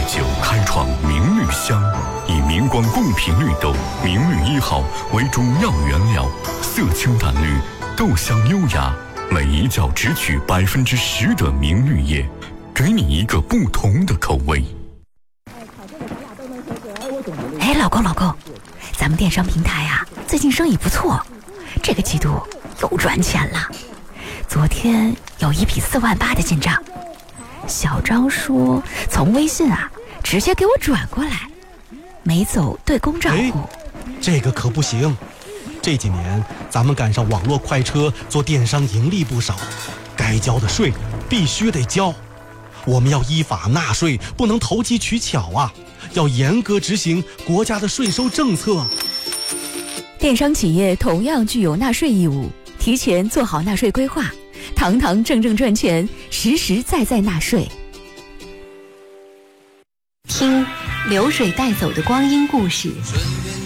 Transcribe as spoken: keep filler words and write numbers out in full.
九开创明绿香，以明光贡品绿豆明绿一号为主要原料，色清淡绿，豆香优雅，每一角只取百分之十的明绿叶，给你一个不同的口味。 哎，老公老公，咱们电商平台啊，最近生意不错，这个季度又赚钱了。昨天有一笔四万八的进账，小张说从微信啊直接给我转过来，没走对公账户。 哎，这个可不行。这几年咱们赶上网络快车，做电商盈利不少，该交的税必须得交。我们要依法纳税，不能投机取巧啊！要严格执行国家的税收政策。 电商企业同样具有纳税义务，提前做好纳税规划，堂堂正正赚钱，实实在在纳税。 听流水带走的光阴故事。